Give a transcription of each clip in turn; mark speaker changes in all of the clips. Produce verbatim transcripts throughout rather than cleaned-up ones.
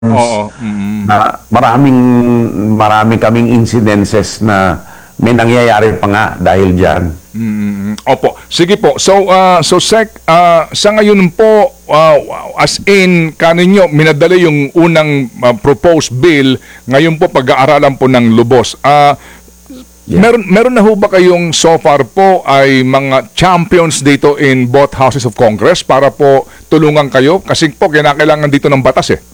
Speaker 1: Oo. Mm.
Speaker 2: Na maraming marami kaming incidences na may nangyayari pa nga dahil diyan.
Speaker 1: Mm, opo. Sige po. So, uh, so Sec, uh, sa ngayon po, uh, as in, kaninyo, minadala yung unang uh, proposed bill, ngayon po pag-aaralan po ng lubos. Uh,
Speaker 2: Yeah.
Speaker 1: meron, meron na ho ba kayong so far po ay mga champions dito in both houses of Congress para po tulungan kayo? Kasi po, kinakailangan dito ng batas eh.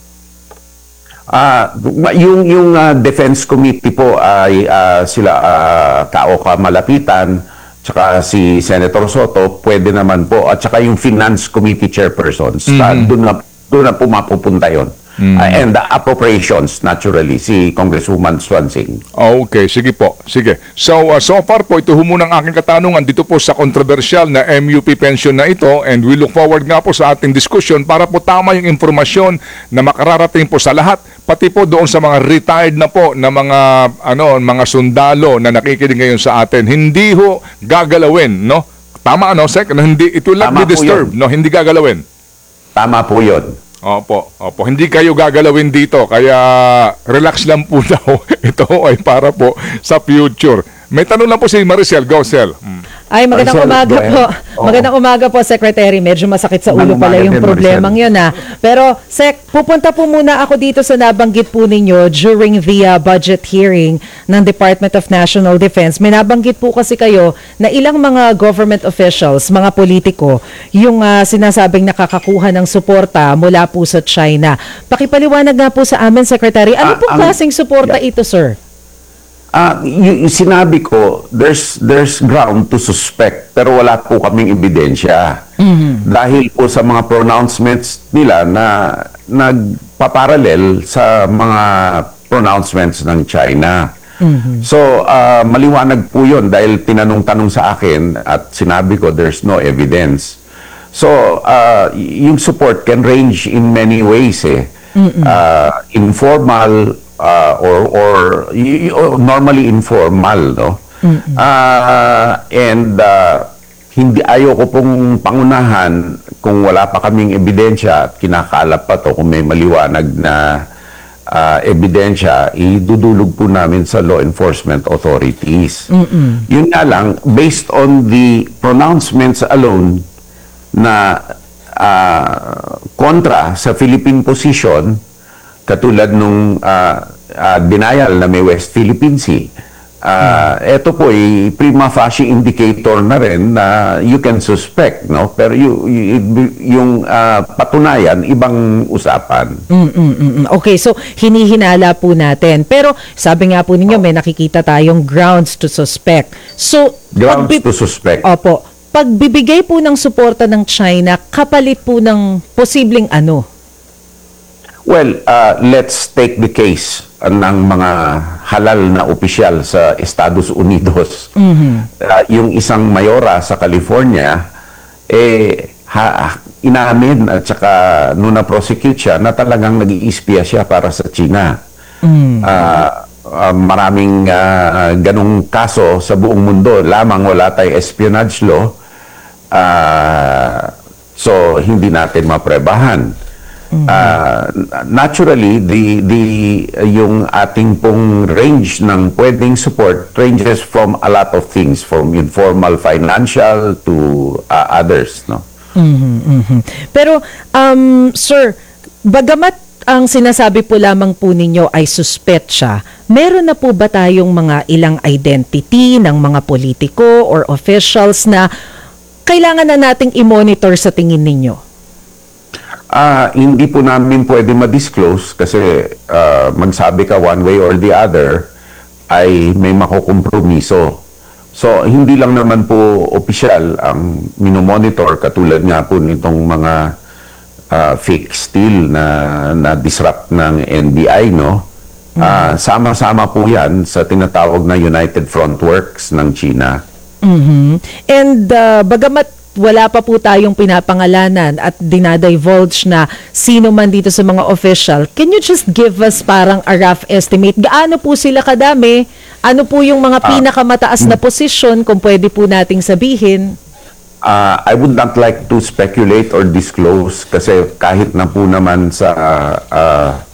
Speaker 2: Ah, yung yung ah, Defense Committee po ay ah, sila uh, Kaoka Malapitan, tsaka si Senator Soto, pwede naman po, at tsaka yung Finance Committee chairpersons, ah, doon na doon na po mapupunta yon. Ah, and the appropriations, naturally, si Congresswoman Swansing.
Speaker 1: Okay, sige po. Sige. So, uh, so far po, ito ho muna ang aking katanungan dito po sa controversial na M U P pension na ito, and we look forward nga po sa ating discussion para po tama yung informasyon na makararating po sa lahat, pati po doon sa mga retired na po na mga ano, mga sundalo na nakikinig ngayon sa atin. Hindi ho gagalawin, no? Tama ano, Sec? No, hindi, it will not
Speaker 2: Tama
Speaker 1: be
Speaker 2: po
Speaker 1: disturbed,
Speaker 2: yun.
Speaker 1: no? Hindi gagalawin.
Speaker 2: Tama po yun.
Speaker 1: Opo, opo. Hindi kayo gagalawin dito, kaya relax lang po daw. Ito ay para po sa future. May tanong lang po si Maricel. Go, Sel. Hmm.
Speaker 3: Ay, magandang
Speaker 2: Maricel,
Speaker 3: umaga
Speaker 2: go ahead.
Speaker 3: po.
Speaker 2: Oo.
Speaker 3: Magandang umaga po, Secretary. Medyo masakit sa ulo
Speaker 2: Magandang
Speaker 3: pala
Speaker 2: umaga
Speaker 3: yung
Speaker 2: din,
Speaker 3: problemang
Speaker 2: Maricel.
Speaker 3: yun ha. Pero, Sec, pupunta po muna ako dito sa nabanggit po ninyo during the uh, budget hearing ng Department of National Defense. May nabanggit po kasi kayo na ilang mga government officials, mga politiko, yung uh, sinasabing nakakakuha ng suporta mula po sa China. Pakipaliwanag nga po sa amin, Secretary. Ano
Speaker 2: Ah,
Speaker 3: pong
Speaker 2: ang-
Speaker 3: klaseng suporta
Speaker 2: yeah.
Speaker 3: ito, sir?
Speaker 2: Ah, y- y- sinabi ko, there's there's ground to suspect, pero wala po kaming ebidensya. Dahil po sa mga pronouncements nila na nagpaparallel sa mga pronouncements ng China. So, ah, maliwanag po yun dahil tinanong-tanong sa akin at sinabi ko there's no evidence. So, ah, y- yung support can range in many ways eh. Ah, informal, uh, or or y- y- or normally informal, no? Ah, and uh, hindi ayoko pong pangunahan kung wala pa kaming ebidensya at kinakaalap pa to, kung may maliwanag na ah, ebidensya, idudulog po namin sa law enforcement authorities. Yun nga lang, based on the pronouncements alone na ah, kontra sa Philippine position, katulad nung uh, uh, denial na may West Philippine Sea. Uh, ito po ay prima facie indicator na rin na you can suspect, no? Pero you, you- yung uh, patunayan, ibang usapan.
Speaker 3: Mm-mm-mm. Okay, so hinihinala po natin. Pero sabi nga po ninyo, may nakikita tayong grounds to suspect. So,
Speaker 2: Grounds
Speaker 3: pagbi-
Speaker 2: to suspect.
Speaker 3: Opo. Pagbibigay po ng suporta ng China, kapalit po ng posibleng ano?
Speaker 2: Well, uh, let's take the case uh, ng mga halal na opisyal sa Estados Unidos. Uh, yung isang mayora sa California, eh, ha, inamin at saka nung na-prosecute siya na talagang nag-iispiya siya para sa China. Uh, uh, maraming uh, ganong kaso sa buong mundo. Lamang wala tayong espionage law. Uh, so, hindi natin maprebahan. Uh, naturally, the the uh, yung ating pong range ng pwedeng support ranges from a lot of things, from informal financial to uh, others, no?
Speaker 3: Mhm. Pero, um, sir, bagamat ang sinasabi po lamang po ninyo ay suspetsa, meron na po ba tayong mga ilang identity ng mga politiko or officials na kailangan na nating i-monitor sa tingin ninyo?
Speaker 2: Ah, hindi po namin pwede ma-disclose kasi ah, magsabi ka one way or the other ay may makukompromiso. So, hindi lang naman po opisyal ang minomonitor, katulad nga po nitong mga ah, fake steel na na-disrupt ng N B I, no? Ah, sama-sama po yan sa tinatawag na United Front Works ng China.
Speaker 3: Mhm. And uh, bagamat wala pa po tayong pinapangalanan at dinadivulge na sino man dito sa mga official, can you just give us parang a rough estimate? Gaano po sila kadami? Ano po yung mga pinakamataas na posisyon kung pwede po nating sabihin?
Speaker 2: Uh, I would not like to speculate or disclose kasi kahit na po naman sa uh,